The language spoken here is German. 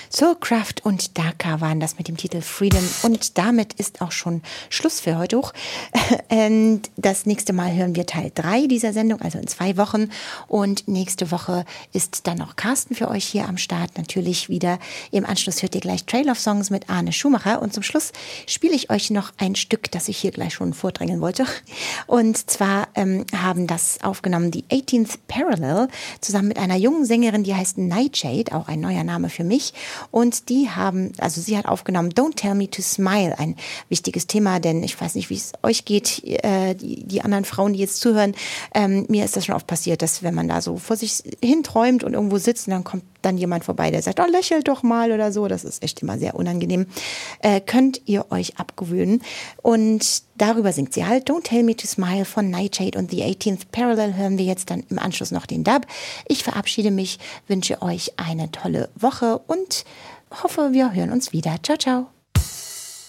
Soulcraft und Daka waren das mit dem Titel Freedom und damit ist auch schon Schluss für heute. Und das nächste Mal hören wir Teil 3 dieser Sendung, also in 2 Wochen. Und nächste Woche ist dann noch Carsten für euch hier am Start. Natürlich wieder im Anschluss hört ihr gleich Trail of Songs mit Arne Schumacher. Und zum Schluss spiele ich euch noch ein Stück, das ich hier gleich schon vordrängeln wollte. Und zwar haben das aufgenommen die 18th Parallel zusammen mit einer jungen Sängerin, die heißt Nightshade, auch ein neuer Name für mich. Und sie hat aufgenommen Don't Tell Me to Smile, ein wichtiges Thema, denn ich weiß nicht, wie es euch geht, die anderen Frauen, die jetzt zuhören, mir ist das schon oft passiert, dass wenn man da so vor sich hinträumt und irgendwo sitzt und dann kommt dann jemand vorbei, der sagt, oh, lächelt doch mal oder so, das ist echt immer sehr unangenehm, könnt ihr euch abgewöhnen. Und darüber singt sie halt Don't Tell Me to Smile von Nightshade und The 18th Parallel hören wir jetzt dann im Anschluss noch den Dub. Ich verabschiede mich, wünsche euch eine tolle Woche und hoffe, wir hören uns wieder. Ciao, ciao.